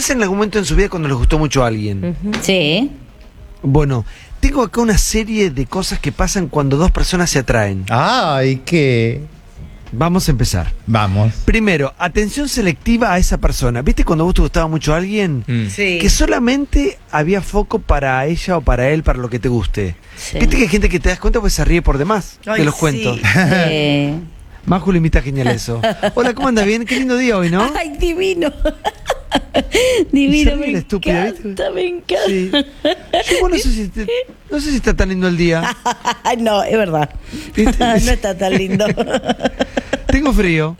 pasa en algún momento en su vida cuando les gustó mucho a alguien. Sí. Bueno, tengo acá una serie de cosas que pasan cuando dos personas se atraen. Ay, ¿qué? Vamos a empezar. Vamos. Primero, atención selectiva a esa persona. ¿Viste cuando a vos te gustaba mucho a alguien? Sí. Que solamente había foco para ella o para él, para lo que te guste. Sí. Viste que hay gente que te das cuenta pues se ríe por demás Ay, de los sí. cuentos. Sí. Majo le imita genial eso. Hola, ¿cómo anda? Bien, qué lindo día hoy, ¿no? Ay, divino. Divino, se ríe me la estúpida, encanta, me encanta. Sí. Yo bueno, no sé si está tan lindo el día. Ay, no, es verdad. ¿Viste? No está tan lindo. Tengo frío.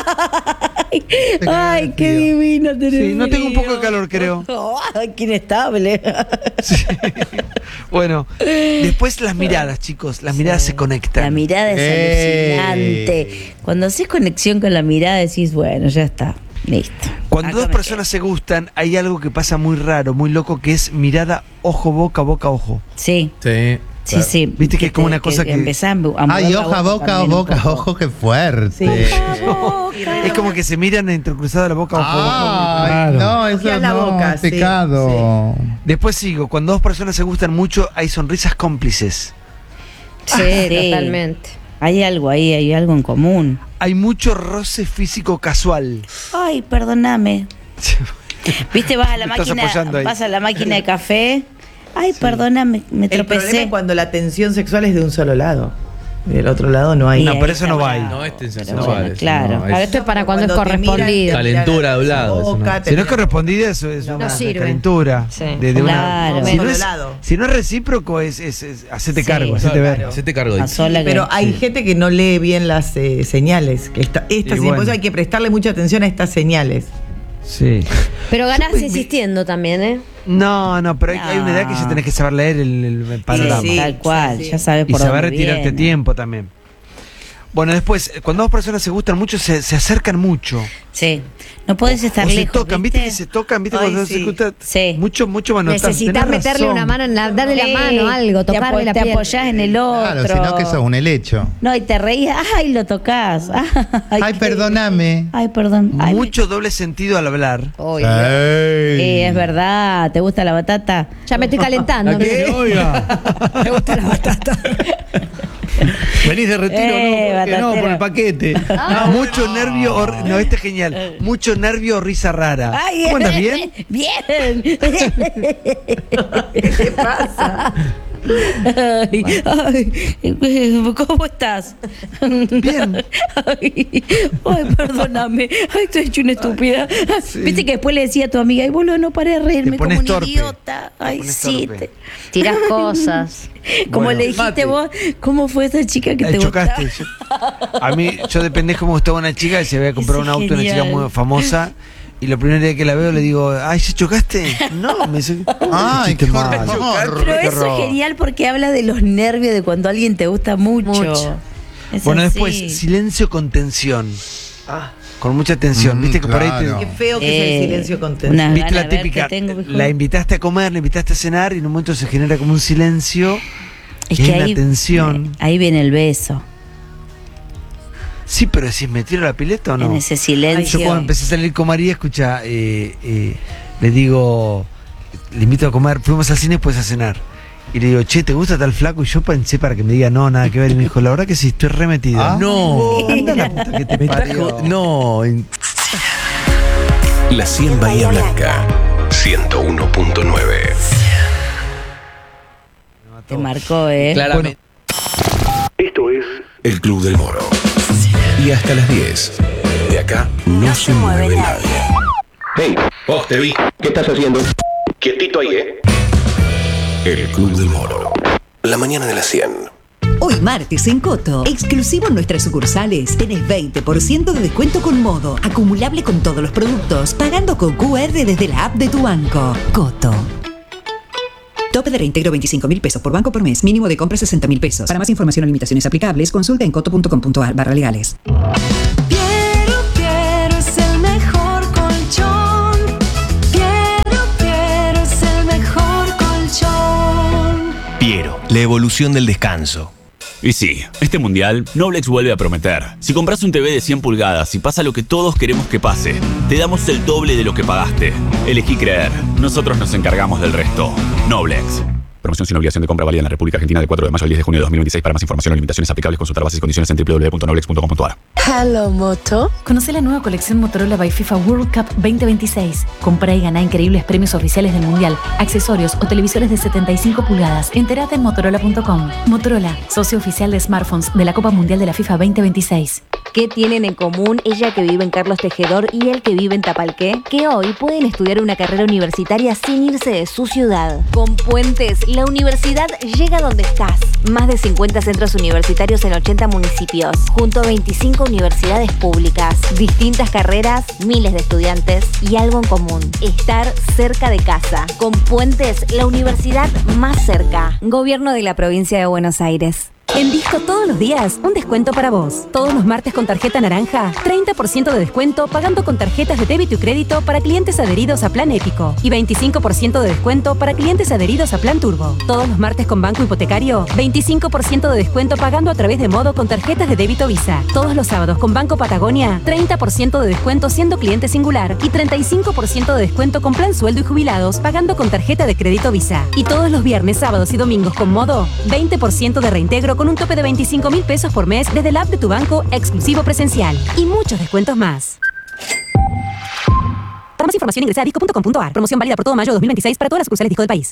Ay, qué divino tener Sí, no tengo un frío. poco de calor, creo. Ay, qué inestable. Sí. Bueno, después las miradas, chicos. Las miradas se conectan. La mirada es alucinante. Cuando haces conexión con la mirada decís, bueno, ya está. Listo. Cuando Acá dos me personas se gustan, hay algo que pasa muy raro, muy loco, que es mirada ojo, boca, boca, ojo. quedo. Sí, Sí. sí, sí. Viste que es como una cosa que- empezás a mover Ay, la hoja, boca, también un boca, poco. ojo, qué fuerte. Es como que se miran entrecruzada la boca, ojo, boca. Ay, no, eso Ojear la no, boca, sí, pecado. Después sigo, cuando dos personas se gustan mucho, hay sonrisas cómplices. Sí, Sí. totalmente. Hay algo ahí, hay algo en común. Hay mucho roce físico casual. Ay, perdóname. Viste, vas a la Te estás máquina, apoyando ahí. vas a la máquina de café. Ay, perdóname, me El problema tropecé. es cuando la tensión sexual es de un solo lado. Del otro lado no hay. No, ahí pero eso está no va ahí. bravo. No es tensión Pero sexual, bueno, eso claro. no, A ver, esto es para cuando es te miran, correspondido. te miran Calentura la de un lado, eso no. boca, te Si no es miran- correspondida, eso es una sirve. calentura. Sí. De una- Claro. si, no Solo es, lado. si no es recíproco, es hacete Sí. cargo, hacete ver. Claro. Hacete cargo de A sola que- Pero hay gente que no lee bien las señales. Que Y por bueno. eso hay que prestarle mucha atención a estas señales. Sí. Pero ganás Yo me- insistiendo también, ¿eh? No, pero hay una edad que ya tenés que saber leer el panorama. Sí, tal cual, sí. ya sabes Y por saber dónde retirarte viene. tiempo también. Bueno, después, cuando dos personas se gustan mucho, se acercan mucho. Sí, no podés estar o se lejos. tocan, ¿viste que se tocan? ¿Viste Ay, cuando sí. se gustan? Sí. Mucho manotazo. Necesitas Tenés meterle razón. una mano, darle la Sí, mano, algo, te tocarle la te piel. apoyás en el otro. Claro, sino que sos un helecho. No, y te reías, ay, lo tocas. Ay, qué- perdóname. Ay, perdón. Ay, Mucho doble sentido al hablar. Uy, Sí, es verdad, ¿te gusta la batata? ya me estoy calentando. ¿A qué? Oiga. Me gusta la batata. Venís de retiro, no, ¿por qué no? batatero. Por el paquete. Mucho nervio. No, este es genial. Mucho nervio o risa rara. Ay, ¿Cómo andas bien? Bien. ¿Qué te pasa? Ay, ay, ¿cómo estás? Bien. Ay, perdóname. Ay, estoy hecho una estúpida. Viste que después le decía a tu amiga, ay, boludo, no paré de reírme Te como pones un torpe. idiota. Te Ay, pones sí. torpe. Tirás cosas. Como Bueno, le dijiste mate. vos, ¿cómo fue esa chica que te Chocaste. gustaba? A mí, yo de pendejo me gustaba una chica que se había comprado un Eso es auto, una chica genial. muy famosa. Y lo primero día que la veo le digo, ay, ¿se chocaste? No, me dice, Ay, chiste qué malo. horror. Pero Qué eso horror. es genial porque habla de los nervios de cuando alguien te gusta mucho. Mucho. Es Bueno, así. después, silencio con tensión. Con mucha tensión. Viste que por ahí claro. te. Qué feo que es el silencio con tensión. una- Viste ganas la de ver típica, que tengo, hijo. la invitaste a comer, la invitaste a cenar y en un momento se genera como un silencio. Es y que hay ahí, una tensión. ahí viene el beso. Sí, pero si me tiro la pileta o no. En ese silencio. Yo cuando empecé a salir con María, escucha, le digo, le invito a comer, fuimos al cine y después a cenar. Y le digo, che, ¿te gusta tal flaco? Y yo pensé para que me diga, no, nada que ver. Y me dijo, la verdad que sí, estoy remetido. Ah. No. Anda la puta que te Me estás parió. no. La 100 Bahía Blanca, 101.9. Te marcó, ¿eh? Claramente. Esto es El Club del Moro. Y hasta las 10. De acá no se mueve nadie. Hey, vos te vi. ¿Qué estás haciendo? Quietito ahí, El Club del Moro. La mañana de las 100. Hoy martes en Coto, exclusivo en nuestras sucursales, tenés 20% de descuento con Modo, acumulable con todos los productos, pagando con QR desde la app de tu banco. Coto. Tope de reintegro 25.000 pesos por banco por mes, mínimo de compra 60.000 pesos. Para más información o limitaciones aplicables, consulta en coto.com.ar/legales. Quiero es el mejor colchón. Quiero es el mejor colchón. Piero, la evolución del descanso. Y sí, este mundial, Noblex vuelve a prometer. Si compras un TV de 100 pulgadas y pasa lo que todos queremos que pase, te damos el doble de lo que pagaste. Elegí creer. Nosotros nos encargamos del resto. Noblex. Promoción sin obligación de compra válida en la República Argentina del 4 de mayo al 10 de junio de 2026. Para más información o limitaciones aplicables, consultar bases y condiciones en www.noblex.com.ar. Hello Moto. Conoce la nueva colección Motorola by FIFA World Cup 2026. Compra y gana increíbles premios oficiales del Mundial, accesorios o televisores de 75 pulgadas. Entérate en motorola.com. Motorola, socio oficial de smartphones de la Copa Mundial de la FIFA 2026. ¿Qué tienen en común ella que vive en Carlos Tejedor y él que vive en Tapalqué? Que hoy pueden estudiar una carrera universitaria sin irse de su ciudad. Con Puentes, la universidad llega donde estás. Más de 50 centros universitarios en 80 municipios, junto a 25 universidades públicas. Distintas carreras, miles de estudiantes y algo en común: estar cerca de casa. Con Puentes, la universidad más cerca. Gobierno de la Provincia de Buenos Aires. En Disco todos los días, un descuento para vos. Todos los martes con tarjeta naranja, 30% de descuento pagando con tarjetas de débito y crédito para clientes adheridos a Plan Épico. Y 25% de descuento para clientes adheridos a Plan Turbo. Todos los martes con Banco Hipotecario, 25% de descuento pagando a través de Modo con tarjetas de débito Visa. Todos los sábados con Banco Patagonia, 30% de descuento siendo cliente singular. Y 35% de descuento con Plan Sueldo y Jubilados pagando con tarjeta de crédito Visa. Y todos los viernes, sábados y domingos con Modo, 20% de reintegro con un tope de 25.000 pesos por mes desde la app de tu banco, exclusivo presencial. Y muchos descuentos más. Para más información ingresa a disco.com.ar. Promoción válida por todo mayo de 2026 para todas las sucursales Disco del país.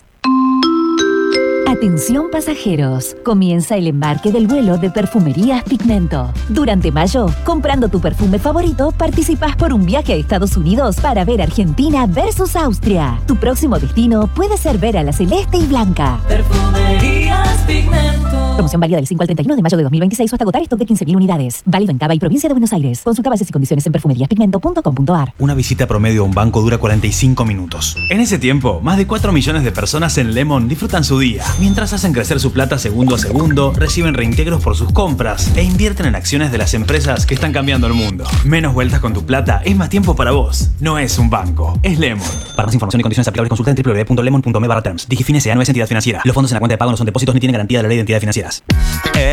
Atención pasajeros, comienza el embarque del vuelo de Perfumerías Pigmento. Durante mayo, comprando tu perfume favorito, participas por un viaje a Estados Unidos para ver Argentina versus Austria. Tu próximo destino puede ser ver a la celeste y blanca. Perfumerías Pigmento. Promoción válida del 5 al 31 de mayo de 2026 hasta agotar stock de 15.000 unidades. Válido en Cava y Provincia de Buenos Aires. Consulta bases y condiciones en perfumeriaspigmento.com.ar. Una visita promedio a un banco dura 45 minutos. En ese tiempo, más de 4 millones de personas en Lemon disfrutan su día. Mientras hacen crecer su plata segundo a segundo, reciben reintegros por sus compras e invierten en acciones de las empresas que están cambiando el mundo. Menos vueltas con tu plata es más tiempo para vos. No es un banco, es Lemon. Para más información y condiciones aplicables, consulta en www.lemon.me/terms. Digifine S.A. no es entidad financiera. Los fondos en la cuenta de pago no son depósitos ni tienen garantía de la ley de entidades financieras.